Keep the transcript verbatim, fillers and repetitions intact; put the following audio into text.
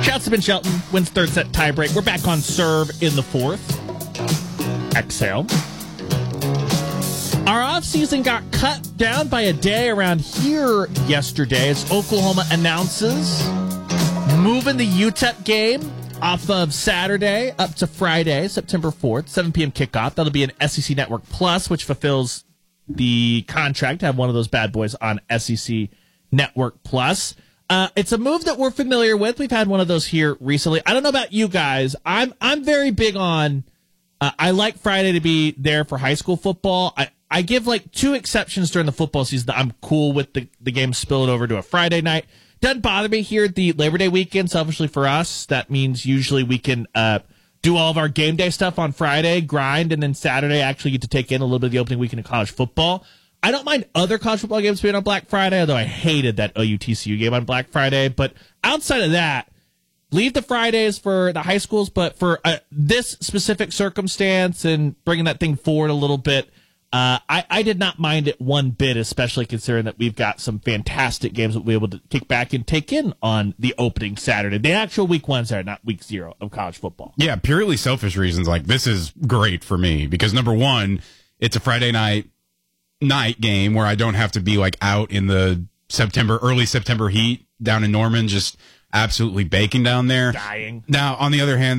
Shouts to Ben Shelton. Wins third set tiebreak. We're back on serve in the fourth. Exhale. Our offseason got cut down by a day around here yesterday as Oklahoma announces moving the U T E P game off of Saturday up to Friday, September fourth, seven p.m. kickoff. That'll be an S E C Network Plus, which fulfills the contract to have one of those bad boys on S E C Network Plus. Uh, it's a move that we're familiar with. We've had one of those here recently. I don't know about you guys. I'm I'm very big on. Uh, I like Friday to be there for high school football. I, I give like two exceptions during the football season that I'm cool with the the game spilling over to a Friday night. Doesn't bother me here at the Labor Day weekend. Selfishly for us, that means usually we can uh, do all of our game day stuff on Friday, grind, and then Saturday actually get to take in a little bit of the opening weekend of college football. I don't mind other college football games being on Black Friday, although I hated that O U T C U game on Black Friday. But outside of that, leave the Fridays for the high schools. But for uh, this specific circumstance and bringing that thing forward a little bit, uh, I, I did not mind it one bit, especially considering that we've got some fantastic games that we'll be able to kick back and take in on the opening Saturday, the actual week one Saturday, not week zero of college football. Yeah, purely selfish reasons. Like, this is great for me because, number one, it's a Friday night night game where I don't have to be like out in the September, early September heat down in Norman, just absolutely baking down there. Dying. Now, on the other hand,